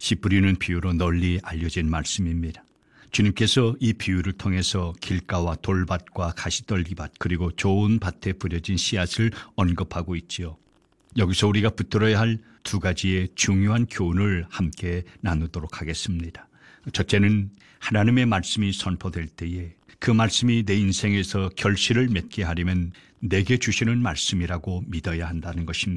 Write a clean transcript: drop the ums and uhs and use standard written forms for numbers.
씨 뿌리는 비유로 널리 알려진 말씀입니다. 주님께서 이 비유를 통해서 길가와 돌밭과 가시떨기밭 그리고 좋은 밭에 뿌려진 씨앗을 언급하고 있지요. 여기서 우리가 붙들어야 할 두 가지의 중요한 교훈을 함께 나누도록 하겠습니다. 첫째는 하나님의 말씀이 선포될 때에 그 말씀이 내 인생에서 결실을 맺게 하려면 내게 주시는 말씀이라고 믿어야 한다는 것입니다.